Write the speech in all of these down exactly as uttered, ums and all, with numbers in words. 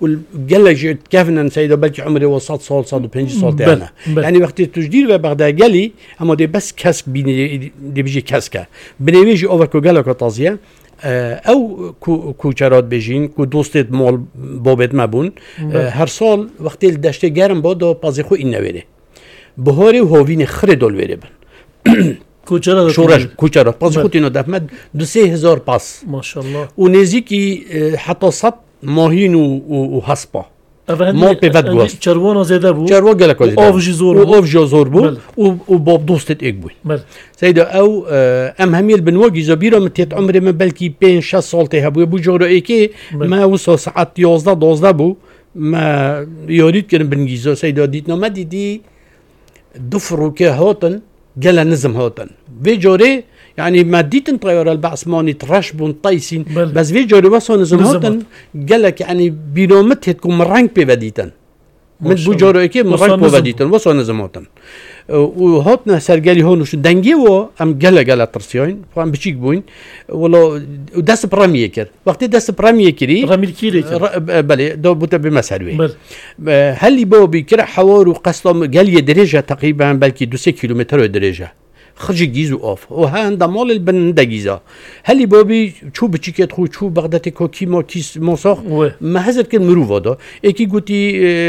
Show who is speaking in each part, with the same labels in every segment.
Speaker 1: والجلك جيت كافنا سيدا بلكي عمري وصلت صال صاد وبنجي صال أنا يعني وقت التجديد وبعد جلي أما دي بس كاسك بيني دي بيجي كاسكة بنيجي أوفر كو جلك طازية أو كو كوچرات بيجين كو دوستت مال بابت مبون هر سال وقتی الدشته گرم بود و پازی خو این نویره بهاری و هاوین خرد دل ویره بن
Speaker 2: کوچرات
Speaker 1: شورش کوچرات پازی خو تینو دفمد دو سه هزار پاس
Speaker 2: ماشاءالله
Speaker 1: و نزدیکی حتی صد ماهین و و حسبا مال پیوت گوست
Speaker 2: چروانا زیاده بود
Speaker 1: چروا گله کازی
Speaker 2: آف جزور
Speaker 1: و آف جزور بود و و باب دوستت ایک بود سیدا او ام همیل بنواجی زبیرا متیت عمر من بلکی پنج شش سال ته بو بو جورا ایکی ما وصل ساعت یازده دوازده بو ما یارید کنم بنگیزا سیدا دیت نما دیدی دفرو که هاتن گله نظم هاتن و جوری يعني ما ديتن طيارة البعثماني ترش بون طيسين بس في جوري وصل نظماتن قالك يعني بينومتها تكون مرانك بيبديتن من بوجورو كي مرانك بيبديتن وصل نظماتن وهاتنا سرقالي هون وش دنجي و ام قال قال ترسيين فام بشيك بوين ولا وداس برامي كر وقت داس برامي كري
Speaker 2: برامي كيري
Speaker 1: بله دو بوتا بمسحوي هل بو بكره حوار وقصدم قال درجه تقريبا بلكي دو كيلومتر درجه خرج جيزو اوف وها عند مال البن دجيزه هل بابي شو بتشيكت خو شو بغدادي كوكي ما كيس مصاخ ما هذا كان مروفه ده اكي قلتي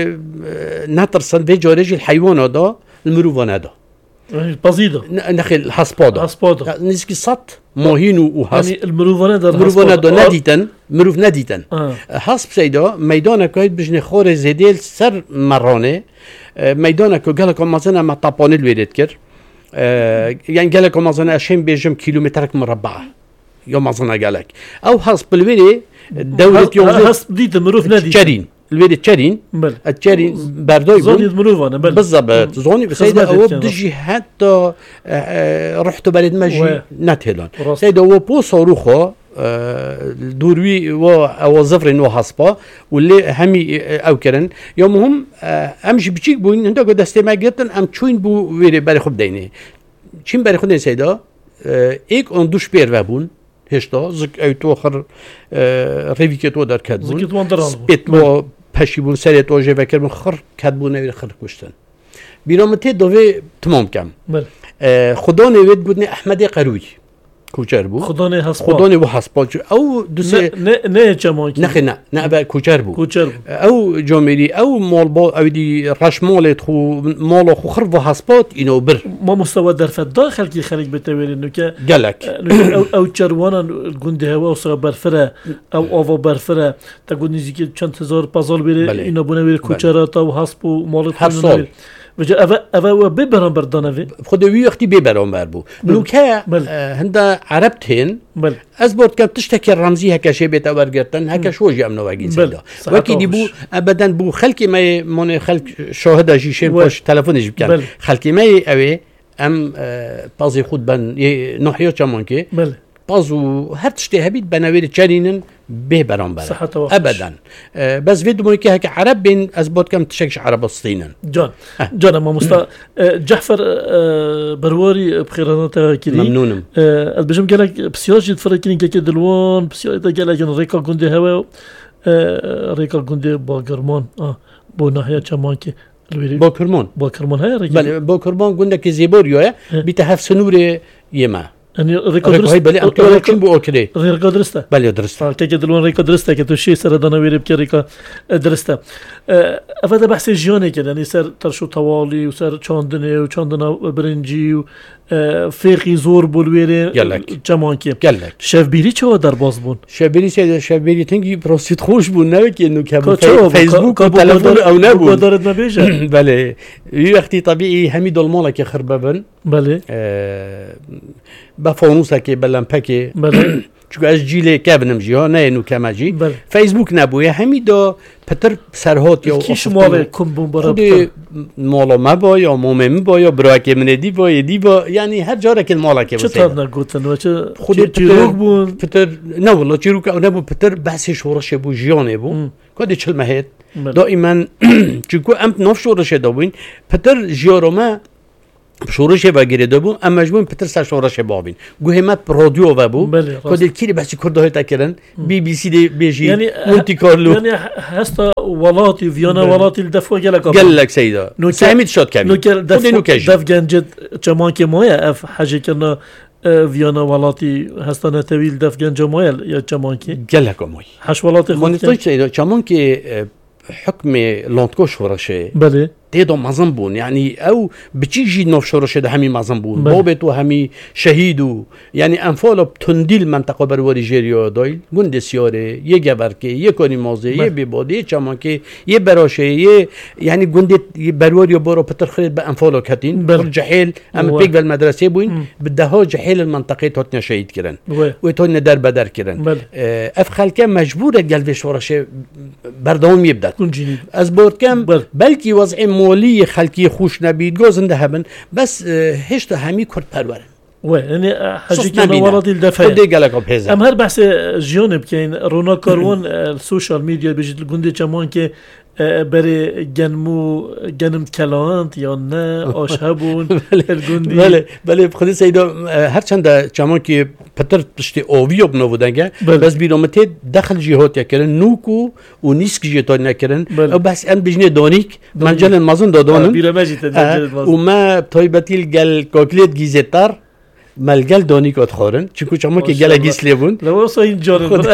Speaker 1: ناترسن في جورج الحيوان هذا المروفه هذا
Speaker 2: بزيده
Speaker 1: نخل الحسباده
Speaker 2: حسباده
Speaker 1: نسكي صط موهين وحس
Speaker 2: يعني المروفه هذا
Speaker 1: المروفه هذا ناديتن مروف ناديتن آه. حسب سيدا ميدان كايد بجني خور زيدل سر مرانه ميدان كو قالك مثلا ما طابون الويرد كر آه يعني قالك مثلا عشرين بيجم كيلومتر مربع يوم مثلا قالك او حسب الويري دولة يوم
Speaker 2: حسب ديت مروف نادي
Speaker 1: تشارين الويري تشارين التشارين بردوي
Speaker 2: زوني مروف انا
Speaker 1: بالضبط زوني سيدا هو بدجي حتى آه رحت بلد مجي نتهلان سيدا هو بو صاروخه آه دوروي و او زفر نو حسبا واللي همي او كرن يومهم آه امشي بتشيك بوين انت قد استمع جدا ام تشوين بو ويري بري خب ديني چين بري خد سيدا آه ايك اون دوش بير وبون هشتا زك او تو اخر آه ريفيكتو در كدبون
Speaker 2: زكيت وندران
Speaker 1: سبيت مو پشيبون سريت اوجه وكر من خر كدبون ويري خر كشتن بيرامتي دوي تمام كم آه خدا نويد بودني احمد قروي کوچر بود
Speaker 2: خدانه حسبا
Speaker 1: خدانه و حسبا او دوسه
Speaker 2: نه نه چمان
Speaker 1: نه نه نه با کوچر بود
Speaker 2: کوچر بود
Speaker 1: او جامعی او مال با او دی رش مالت خو مال خو خرب و حسبات اینو بر
Speaker 2: ما مستوى در داخل کی خلق بتویل انه که
Speaker 1: گلک
Speaker 2: او او چروانا گنده هوا و برفره او آوا برفره تا گونی زیکی چند هزار پازال بره اینا بونه بره کوچرات و حسب و مالت خو وجا أفا أفا وبيبرم بردانه
Speaker 1: خدوي وقتي بيبرم بربو بلوكا هندا عربتين أزبط كم تشتكي الرمزي هكا شيء بيتورجرتن هكا شو جا منو واجين زيدا وكيدي بو أبدا بو خلقي ما من خلق شاهد جيشين باش تلفون يجيب كان خلقي ما أوي أم بازي خود بن نحيو كمان كي بازو هر تشتهي بيت بنوير تشارينن به برام برا ابدا أه بس فيديو مونيكي هيك عرب بين ازبط كم تشكش عرب الصينن
Speaker 2: جان أه. جان ما مستا أه جعفر أه برواري بخيرانات كيري
Speaker 1: ممنونم
Speaker 2: أه بجم قالك بسياج يتفرجين كي دلوان بسياج قالك ريكا غوندي هوا أه ريكا غوندي باغرمان اه بو ناحيه چمانكي
Speaker 1: باكرمان
Speaker 2: باكرمان هاي
Speaker 1: ريكا بل باكرمان غوندك زيبوريو بيتهف سنور يما
Speaker 2: يعني ريكا درست
Speaker 1: بله أنتوا كم بو أكله
Speaker 2: ريكا درسته
Speaker 1: بله درسته
Speaker 2: كي دلوان ريكا درسته كتو شيء سر دانا ويرب كريكا درسته أفاد بحث جياني كده يعني سر ترشو طوالي وسر چاندنه وچاندنا برنجي فرقي زور بولويري جمان كي
Speaker 1: قالك
Speaker 2: شاف بيري چه در باز بون
Speaker 1: شاف بيري چه شاف بيري تنگي بروسيت خوش بون نه كي انه كم فيسبوك وتليفون او نبون
Speaker 2: قدرت ما بيجا
Speaker 1: بله وقتي طبيعي همي دول مالك خرببن
Speaker 2: بله
Speaker 1: بفانوسه که بلمپکه
Speaker 2: بله
Speaker 1: چون از جیل کابنم جیا نه اینو کماجی فیسبوک نبوده همی دا پتر سرهات یا
Speaker 2: کیش مال کم بون برابط
Speaker 1: مالا ما با یا مومم با یا براکه من دی با یدی با یعنی هر جاره که مالا که
Speaker 2: چه تاب نگوتن و چه
Speaker 1: خود چیروک بون پتر نه والله چیروک او نبود پتر بحث شورش بو جیانه بو کدی چل مهد دائما چون ام نف شورش دابین پتر جیارما شورش و گریده بو اما مجبور پتر سر شورش بابین گوه ما رادیو و بو کدی کی بس کرده های تکرن بی بی سی دی بیجی
Speaker 2: یعنی
Speaker 1: مونتی کارلو
Speaker 2: یعنی هستا ولاتی ویانا ولاتی الدفع گلک
Speaker 1: گلک سیدا سهمید شد کمی
Speaker 2: نوکر دفع دفع گنجد چمان که مایا اف حاجه کرنا ویانا ولاتی هستا نتویل دفع گنج مایا یا چمان که
Speaker 1: گلک مای
Speaker 2: حش ولاتی
Speaker 1: خود کن سیدا چمان که حكم لانتكو شورشه
Speaker 2: بله
Speaker 1: تيدو مازن بون يعني او بتيجي نوف شورشه ده همي مازن بون بوبتو همي شهيدو يعني انفالو بتنديل منطقه بروري جيريو دويل گوند سياره يه گبركي يه كوني موزه يه بيبودي يه چمانكي يه براشه يه يعني گوند بروري برو پتر خريد بانفالو كاتين جحيل ام بيك بالمدرسه بوين بدها جحيل المنطقه توتنا شهيد كرن وتون در بدر كرن اف خلكه مجبوره قلب شورشه بردوم يبدا از بورد كم بلكي وضع مالی خلقی خوش نبید گازنده هبن بس هشت همی کرد پرورن
Speaker 2: و یعنی حاجی که نوارد الدفاع
Speaker 1: خود گلک اب هزار
Speaker 2: ام هر بحث جیان بکن رونا کاروان السوشال میدیا بجید گنده چمان که برای گنمو گنم کلاند یا نه آشهبون
Speaker 1: الگوندی بله بله خود سیدا هرچند چمان که پتر پشت آوی اب نبودنگه بس بیرامته داخل جهات یکرن نوکو و نیسک جهات نکرن و بس ام بجنه دانیک منجل مازن دادانم و ما تایبتیل گل کاکلیت گیزتر ملگل دانی کات خورن چون چما که گله گیسلی بون
Speaker 2: لواسا این جانب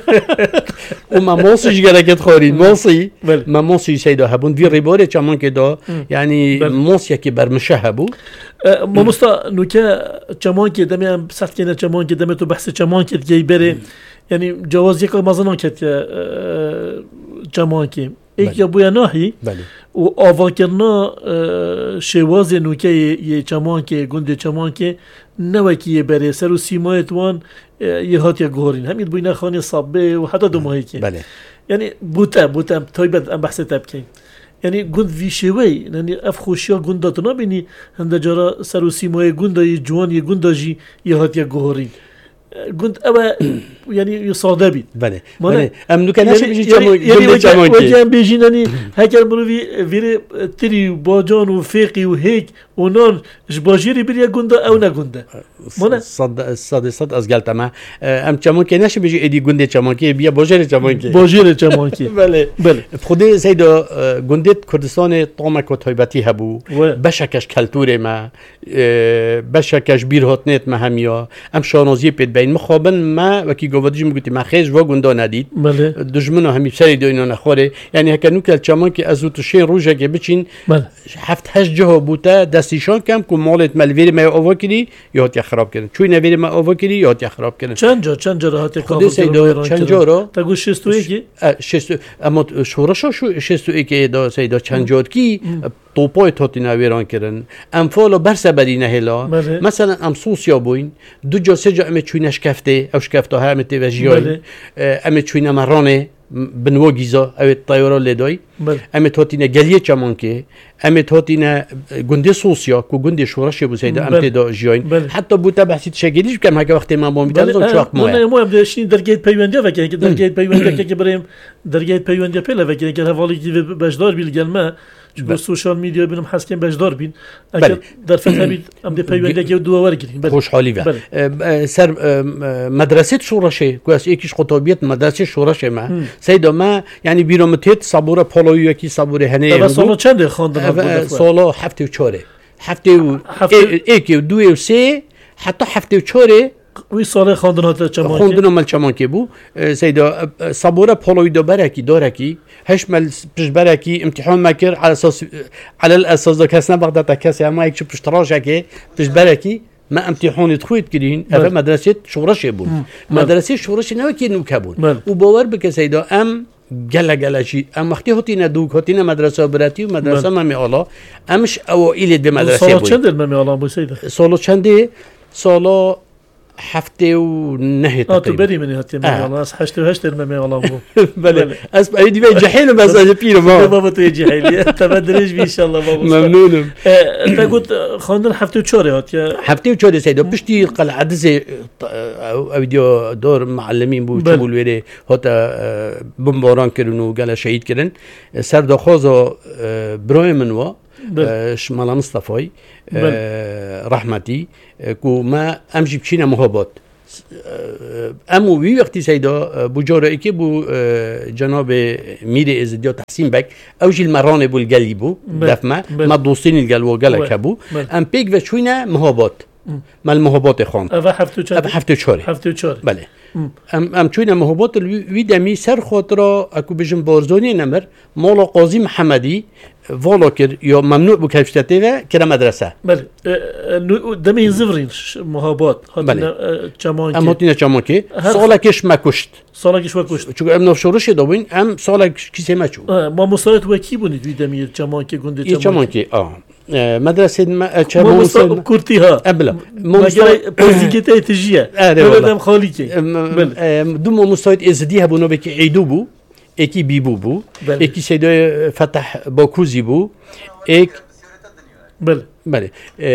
Speaker 1: و ما موسیش گله کات خورین موسی ما موسی سیدا هبون وی ریباره چما که دا یعنی موسی که برمشه هبو
Speaker 2: ما مستا نوکه چما که دمی هم سخت کنه چما که دمی تو بحث چما که دیگه بره یعنی جواز یک مازن کت که چما که ایک یا بویا ناهی و آوا کرنا شواز نوکه یه چمان که گنده چمان که نوکی یه بره سر و سیمای توان یه هات یا گهارین همین بوینا خانه صابه و حتی دو ماهی که
Speaker 1: بله
Speaker 2: یعنی بوتا بوتا تایبت ام بحث تب که یعنی گند وی شوی یعنی اف خوشیا گندات نبینی هنده جارا سر و سیمای گنده جوان یه گنده جی یه هات یا گهارین گند اما یعنی ساده بید
Speaker 1: بله بله ام نو کنه
Speaker 2: یعنی یعنی وجه بیجین یعنی هکر مروی ویره تری باجان و فقی و هیک و نان جباجیری بری گنده او نگنده
Speaker 1: مانه صد صد صد از گلت ما ام چمان که نشه بیجی ادی گنده چمان که بیا باجر چمان که
Speaker 2: باجر چمان که
Speaker 1: بله بله خود سیدا گنده کردستان طامک و تایبتی هبو بشکش کلتور ما بشکش بیرهاتنت ما همیا ام شانازی پید بین مخابن ما وکی گوادی میگویی ما خیز و گنده ندید دشمنو همی سری دو اینا نخوره یعنی هکنو که چمان که از تو شین روزه که بچین هفت هشت جه بوده دستیشان کم که مالت ملویر ما آوا کردی یا هات خراب کردن چوی نویر ما آوا کردی یا هات خراب کردن
Speaker 2: چند جا چند جا هات
Speaker 1: کابل کردن چند جا رو
Speaker 2: تا گوش شست و یکی
Speaker 1: شست اما شورشا شو شست و یکی دا سیدا چند جا کی توپای تاتی نویران کردن امثال برس بدی نهلا مثلا ام سوسیا بوین دو جا سه جا ام چوینش کفته اوش کفته ها ام توجیای ام چوینه مرانه بنو گیزا او طیاره لدای ام تاتینه گلیه چمان که ام تاتینه گنده سوسیا کو گنده شورش بوسیده ام تدا جاین حتی بوده بحثی شگیدیش کم هک وقتی ما با میدن چه وقت ما
Speaker 2: نه ما بدشین درگه پیوندی و که درگه پیوندی که بریم درگه پیوندی پله و که حوالی که بجدار بیل گلمه چون سوشال میدیا بینم حس کن بجدار بین اگر در فتره بید ام دی پیوندی که دو آور گیریم
Speaker 1: خوشحالی و سر مدرسه شورشه کو از یکیش خطابیت مدرسه شورشه ما سیدا ما یعنی بیرامتیت صبور پالویی کی صبور هنه
Speaker 2: و سال چنده خواندن
Speaker 1: سال هفته و چهاره هفته و یک و دو و سه حتی هفته و چهاره
Speaker 2: وی سال خواندن هات چمان
Speaker 1: خواندن مال چمان که بو سیدا صبور پالویی دو برکی دارکی هش مال پیش برکی امتحان مکر على اساس على الاساس کس نبغد کسی اما یک پیش تراشه که پیش برکی ما امتحان تخويت كرين هذا مدرسة شورش يبون مدرسة شورش نوكي نوكبون وباور بك سيدا ام جلا جلا شيء ام وقتی هاتینا دوک هاتینا مدرسه براتی و مدرسه ممی آلا امش اوائل به مدرسه بود
Speaker 2: سال چند ممی آلا بود سیدا
Speaker 1: سال چنده سال هفته و نه
Speaker 2: آه تو بری منی هاتی ممی آلا از هشت و هشت ممی آلا بود
Speaker 1: بله از بعدی به جحیل بس از پیرو ما
Speaker 2: بابا تو جحیلی تبدلش بی ان شاء الله بابا
Speaker 1: ممنونم
Speaker 2: انت قلت خواندن هفته و چهار هات
Speaker 1: هفته و چهار سیدا پشتی قلعه دزه ویدیو دور معلمین بود چه بولویره هاتا بمباران کردن و گله شهید کردن سر دخواز برای من و شمال مصطفى رحمتي كو ما امجي بشينا مهابات امو وی وقتی سیدا بو جاره که بو جناب میر ازدیا تحسین بک او جیل مرانه بو الگلی بو دفمه ما دوستین الگلو گله که بو ام پیک و چوینه مهابات مال مهابات خان
Speaker 2: اوه هفتو چاره
Speaker 1: اوه هفتو چاره
Speaker 2: هفتو چاره
Speaker 1: بله ام ام چوینه مهابات وی دمی سر خاطرا اکو بجم بارزانی نمر مولا قاضی محمدی والا کرد یا ممنوع بو کفشته و کرا مدرسه
Speaker 2: بله دمی زفرین مهابات
Speaker 1: بله
Speaker 2: چمانکی
Speaker 1: ام هاتینا چمانکی سالکش مکشت
Speaker 2: سالکش مکشت
Speaker 1: چون ام نفشورش دابین ام سالک کیسه مچو
Speaker 2: ما مستعد وکی بودید وی دمی چمانکی گنده
Speaker 1: چمانکی چمانکی آه مدرسه ما
Speaker 2: چمانکی کورتی ها
Speaker 1: ابلا
Speaker 2: مگر پوزیکته تجیه بلدم خالی کی
Speaker 1: دو ما مستعد ازدی هبونو بکی عیدو بو اکی بیبو بو اکی سیدای فتح باکوزی بو ایک
Speaker 2: بله
Speaker 1: بله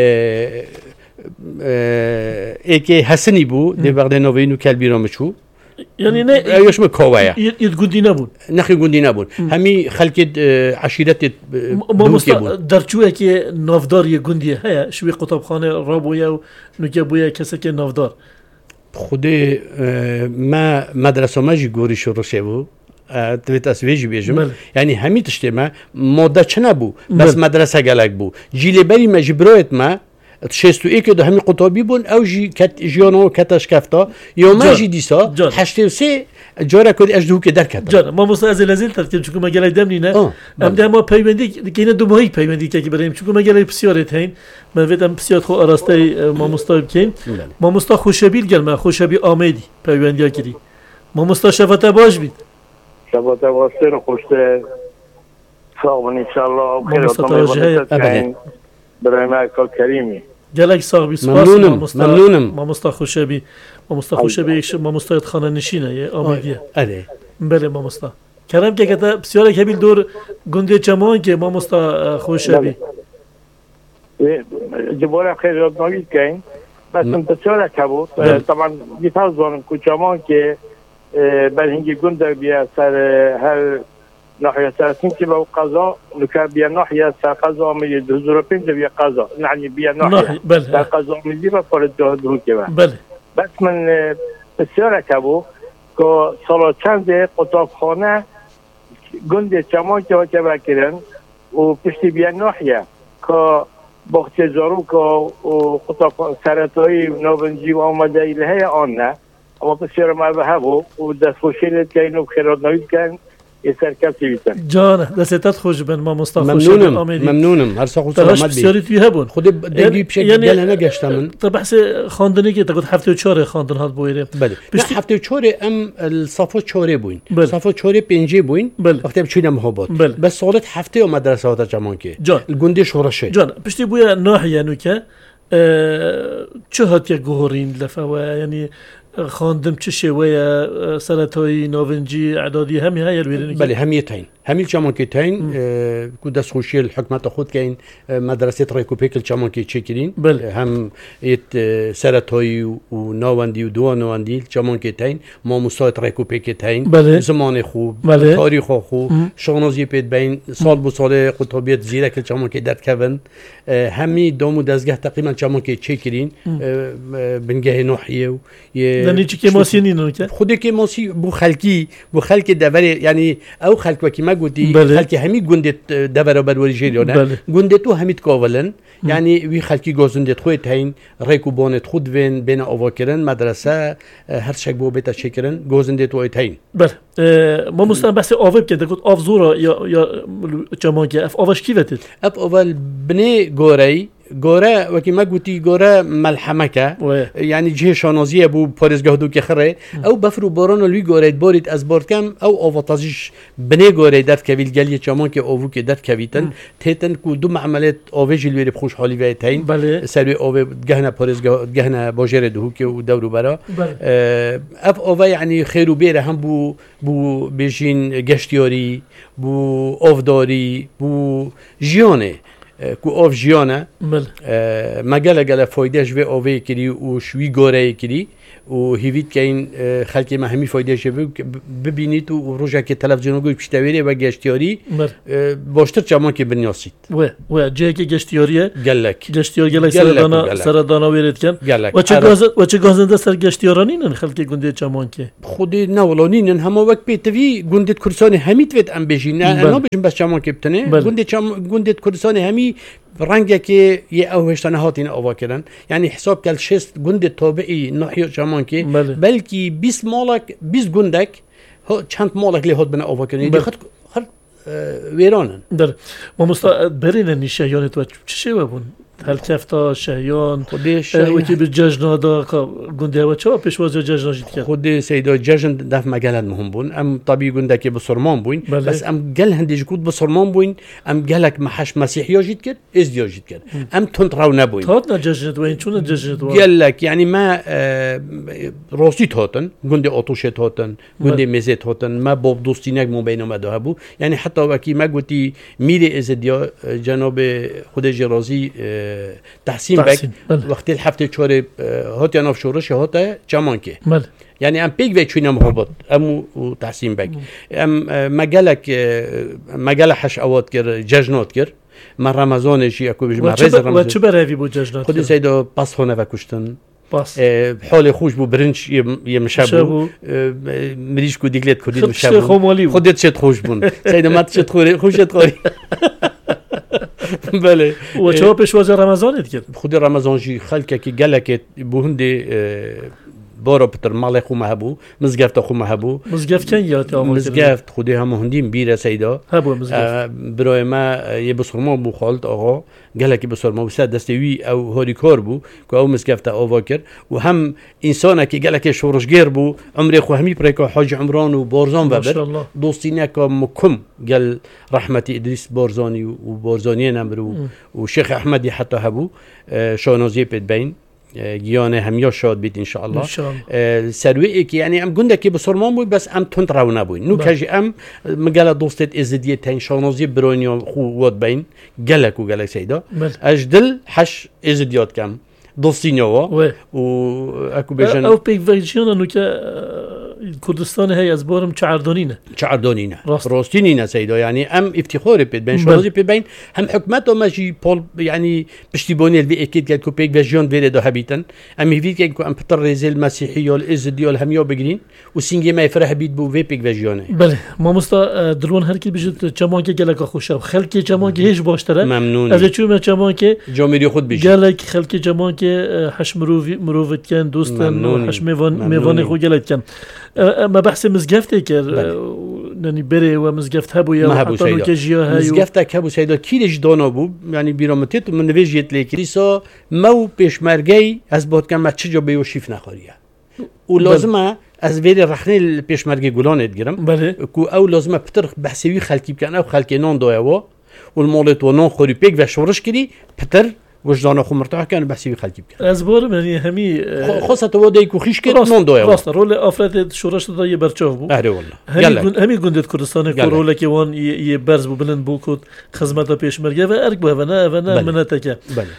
Speaker 1: ایکی حسنی بو دی بغده نوینو کلبی رامچو
Speaker 2: یعنی نه
Speaker 1: ایش مکاویا
Speaker 2: ید گوندی نبود
Speaker 1: نخی گوندی نبود همی خلقت عشیرت
Speaker 2: ما مستا درچوه که نافدار یه گوندیه هیا شوی قطبخانه رابویا و نوکه بویا کسی که نافدار
Speaker 1: خود ما مدرسه ما جی گوری شروع شو تویت اسویجی بیجم یعنی همی تشتی ما ماده چه نبو بس مدرسه گلک بو جیلی بری ما جبرویت ما شستو ای که ده همی قطابی بون او جی کت جیانو کتش کفتا یا ما جی دیسا هشته و سه جاره کد اجدهو که در کتا
Speaker 2: جان ما مستا از لازل ترکیم چون ما گلای دم نینه ام ده ما پیوندی که اینه دو ماهی پیوندی که که بریم چون ما گلای پسیارت هین ما ویدم پسیارت خو آراسته ما مستا بکن ما مستا خوشبیل گل ما خوشبی آمیدی پیوندی ها کری ما مستا شفته باش بید
Speaker 3: شفته باشتر خوشته صاحب انشالله خیر
Speaker 2: مستتاجه
Speaker 3: برای ما کل کریمی
Speaker 2: گلک صاحبی سپاس
Speaker 1: ممنونم ممنونم
Speaker 2: ما مستا خوشبی ما مستا خوشبی ما مستا خانه نشینه یه آمیدیه
Speaker 1: آره
Speaker 2: بله ما مستا کرم که کتا بسیار کبیل دور گنده چمان که ما مستا خوشبی
Speaker 3: جبور خیر یاد نوید کن بس بسیار کبود طبعا بیتاز دارم که چمان که بل هنگی گنده بیا سر هر ناحية ثلاثين كيلو قضاء نكا بيا ناحية قضاء من دزوربين بيا قضاء يعني بيا ناحية قضاء من دي بفرد دهون كمان
Speaker 2: بله
Speaker 3: بس من بسیار کبو که سال چند قطابخانه گنده چمان که وکه بکرن و پشتی بیا ناحیه که بخت زارو که قطابخانه سرطایی نوبنجی و آمده ایله آن نه اما بسیار مربه هبو و دست خوشیلت که اینو خیرات نوید کن
Speaker 2: جان دستت خوش بن ما مصطفى
Speaker 1: ممنونم ممنونم هر ساعه
Speaker 2: سلامت بسیاری توی هبون
Speaker 1: خود دیگه بشه گل نگشتم
Speaker 2: تا بحث خواندنی که تا گفت هفته و چهار خواندن هات بویره
Speaker 1: بله پشت هفته و چهار ام الصفه چهار بوین صفه چهار پنجه بوین وقتی بچینم مهابات بس سالت هفته و مدرسه ها جمع که گنده شورشه
Speaker 2: جان پشتی بویا ناحیه نو که چه هات یک گهورین لفه یعنی خواندم چه شویه سرطایی ناونجی اعدادی همی های الویرین
Speaker 1: بله همی تاین همی چمان که تاین کو دست خوشی الحکمت خود که این مدرسه ریکوپیکل چمان که چه کرین
Speaker 2: بله
Speaker 1: هم ایت سرطایی و ناوندی و دو ناوندی چمان که تاین ما مستعد ریکوپیکل تاین
Speaker 2: بله
Speaker 1: زمان خوب
Speaker 2: بله
Speaker 1: تاریخ خوب شغنازی پید بین سال بو سال قطبیت زیرا که چمان که درد کردن همی دامو دستگاه تقریبا چمان که چه کرین بنگاه نوحیه و
Speaker 2: دنی چی که ماسی نینو که
Speaker 1: خودی که ماسی بو خلکی بو خلک دور یعنی او خلک وکی ما گویی خلک همی گندت دور بروری جریانه گندت تو همیت کاولن یعنی وی خلکی گازندت خود تاین ریکوبانت خود وین بین آواکرن مدرسه هر شک بو بیت شکرن گازندت تو تاین
Speaker 2: بله ما مستن بحث آوب که دکت آف زورا یا یا جماعه اف آوش کی وتد
Speaker 1: اف اول بنی گوری گوره وکی ما گویی گوره ملحمه که یعنی جه شانازی بو پارزگاه دو که خره او بفرو باران لوی گوره بارید از بارد کم او آواتازیش بنی گوره درد کویل گلی چمان که آوو که درد کویتن تیتن کو دو معاملات آویجی لوی خوش حالی و تاین سری آو گهنه پارزگاه گهنه باجر دو که و دورو برا اف آوا یعنی خیر و بیره هم بو بو بیشین گشتیاری بو آفداری بو جیانه کو آف جیانه مگل گله فایدهش و آوی کری و شوی گوره کری و هیوید که این خلکی ما همی فایده شده ببینید و روزی که تلفزیون گوی پشتویری و گشتیاری باشتر چمان که بنیاسید
Speaker 2: و و جایی که گشتیاریه
Speaker 1: گلک
Speaker 2: گشتیار گلک سردانا سردانا ویرد کن و چه گاز و چه گازنده سر گشتیارانی نن خلکی گنده چمان که
Speaker 1: خودی نولانی نن همه وقت بیتوی گنده کردستان همیت وید ام بجین نه بجیم بس چمان که بتنه گنده چم گنده کردستان همی رنگه که یه اوهشتن هاتین آوا کردن یعنی حساب کل شست گنده تابعی ناحیه چمان که بلکی بیست مالک بیست گندک چند مالک لی هات بنا آوا کردن دی خد خد ویرانن
Speaker 2: در ما مستا برین نیشیان تو چه بون هل کفتا شهیان
Speaker 1: خودش
Speaker 2: وقتی به جشن دا گنده و چه پیشواز جشن جدید کرد
Speaker 1: خود سیدا جشن دف مجال مهم بون ام طبیعی گنده که بسرمان بوین بس ام گل هندیش کود بسرمان بوین ام گلک محش مسیحی جدید کرد ازدیاج جدید کرد ام تند راو نبوین
Speaker 2: تات نجشن تو این چون جشن تو
Speaker 1: گلک یعنی ما راستی تاتن گنده آتوشه تاتن گنده مزه تاتن ما باب دوستی نگ مو بین اومده هبو یعنی حتی وقتی ما گویی میره ازدیا جناب خود جرازی تحسین بک وقتی الحفته چهار هات یا نف شورش هات چمان که یعنی ام پیگ و چینم محبت ام و تحسین بک ام مجالک مجال حش اوات کر جشنات کر من رمضانشی اکو بیش من رز رمضان
Speaker 2: و چه برای بود جشنات
Speaker 1: خودی سیدا پس خونه و کشتن
Speaker 2: پس
Speaker 1: حال خوش بو برنج یه مشابو مریش کو دیگلت کردید
Speaker 2: مشابو
Speaker 1: خودت چت خوش بون سیدا مات چت خوری خوشت خوری بله
Speaker 2: و چه پیشواز رمضان کرد
Speaker 1: خود رمضان جی خلک کی گلک بوهندی بارا پتر مال خو مهبو مزگفت خو مهبو
Speaker 2: مزگفت کن یاد
Speaker 1: مزگفت خودی هم هندیم بیره سیدا
Speaker 2: هبو مزگفت
Speaker 1: برای ما یه بسرما بو خالد آقا گلکی بسرما و سد دستوی او هاری کار بو که او مزگفت آوا کرد و هم انسان که گلک شورشگر بو عمر خو همی پرکا حاج عمران و بارزان و بر دوستینه که مکم گل رحمتی ادریس بارزانی و بارزانی نمرو و شیخ احمدی حتی هبو شانازی پد بین گیانه همیا شاد بید انشاءالله سروی که یعنی ام گنده که بسرمان بوی بس ام تند رو نبوی نو کجی ام مگالا دوستت ازدیه تین شانازی برونیا خو واد بین گلک و گلک سیدا اجدل حش ازدیات کم دوستی نوا و اکو بجن
Speaker 2: او پیک ویژن انو که کردستان هی از بارم چعردانینه
Speaker 1: چعردانینه راستینینه سیدا یعنی ام افتخار بید بین شانازی بید بین هم حکمت و ماشی پول یعنی پشتیبانی الوی اکید که کو پیک ویژن ویره ده هبیتن ام هیوید که کو ام پتر رزل مسیحی ال ازدیال همیا بگرین و سینگی ما فرح بید بو وی پیک ویژنه
Speaker 2: بله ما مستا درون هر کی بجد چمان که گلک خوشا خلک چمان که هیچ باشتره
Speaker 1: ممنون
Speaker 2: از چون چمان که
Speaker 1: جامری خود بجد
Speaker 2: گلک خلک چمان که حش مروی مروت کن دوستن و حش میوان میوان خو گلک کن ما بحث مزگفته که یعنی بره و مزگفت هبو یا حتی نو که جیا هایو
Speaker 1: مزگفته که هبو سیدا کیلش دانا بو یعنی بیرامتیت من نویجیت لیکری سا مو پیشمرگی از بود کم چه جا بیو شیف نخوریه و لازمه از ویری رخنه پیشمرگی گلان ادگیرم
Speaker 2: بله
Speaker 1: کو او لازمه پتر بحثوی خلکی بکن او خلکی نان دایوا و المالت و نان خوری پیک و شورش کری پتر وجدان خو مرتاح كان بحسي خلقي بك
Speaker 2: از بار يعني همي
Speaker 1: خاصه ودي كو خيش كده نون دويا
Speaker 2: راست رول افراد شورش دا يبرچاو بو
Speaker 1: اه والله
Speaker 2: همي همي گندت كردستان كورول كي وان يبرز بو بلند بو كود خدمته پیشمرگه و ارك بو ونا ونا منتك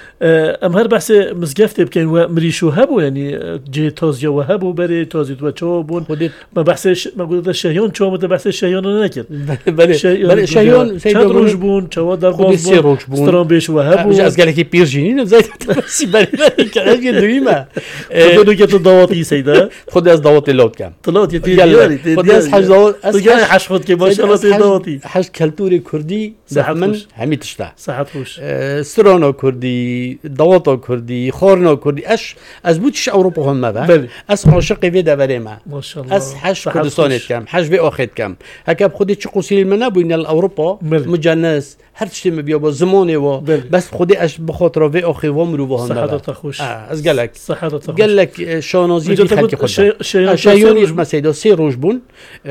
Speaker 2: ام هر بحث مزگفت بكين و مريشو هبو يعني جي تازيا وهبو بري تازي تو چوبون ما بحث ما قلت شهيون چو مت بحث شهيون نكر
Speaker 1: بله بله شهيون
Speaker 2: سيدو روج بون چوا در باز بون سترام بيش وهبو
Speaker 1: از قالك بير جنين زي تبسي بالي كان دويما
Speaker 2: خدوا كده ضواطي سيدا
Speaker 1: خد از ضواطي لوت كام
Speaker 2: طلعت يتي
Speaker 1: خد از حاج ضواط
Speaker 2: از حاج خد كي ما شاء الله سي ضواطي
Speaker 1: حاج كلتوري كردي من همي تشتا
Speaker 2: صحت خوش
Speaker 1: سرانو كردي ضواطو كردي خورنو كردي اش از بوتش اوروبا هم ما اس عاشق في دبريما
Speaker 2: ما شاء الله
Speaker 1: اس حاج كردستان كام حاج في اخذ كام هكا بخدي تشقوسي المنابو ان اوروبا مجنس هر چی می بیا با زمانه و بس خودی اش بخاطر و آخی و مرو با هم
Speaker 2: صحت خوش
Speaker 1: از گلک
Speaker 2: صحت خوش
Speaker 1: گلک شانازی بی خلق خود شایونی مثلا سه روز بون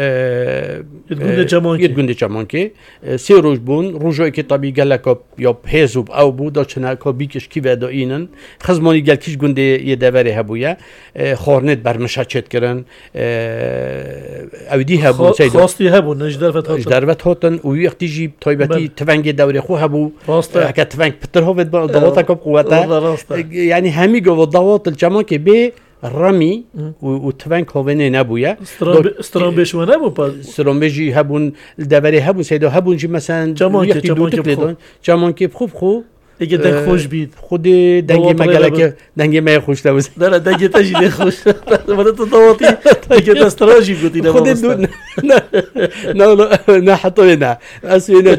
Speaker 2: گنده جمان
Speaker 1: که گنده جمان که سه روز بون روزایی که طبیعی گلک یا حزب او بود داشتن که بیکش کی ودا اینن خزمانی گلکیش گنده یه دوره هبویا خورنت برمشچت کردن اودی هبون
Speaker 2: سید خاصی هبون نجدر فتات
Speaker 1: نجدر فتاتن و وقتی جی تایبتی تفنگ دوره خو هبو اكا تفنك بتر هو ضغطك بقوته يعني همي جو ضغط الجماعه كي بي ڕەمی و تڤەن کۆڤێنێ نەبووە
Speaker 2: سترۆم بێشوە نەبوو
Speaker 1: سرۆمبێژی هەبوون دەبەرێ هەبوو سێدە هەبوونجی مەسەن جامانکێ بخوب خۆ
Speaker 2: دیگه دەنگ خۆش بیت
Speaker 1: خودی دەنگی مەگەلەکە دەنگی مای خۆش دەوز
Speaker 2: دەرە دەنگێتەژی لێ خۆش دەوەتی دیگه دەستڕۆژی گوتی
Speaker 1: نه حتى هنا أسوينا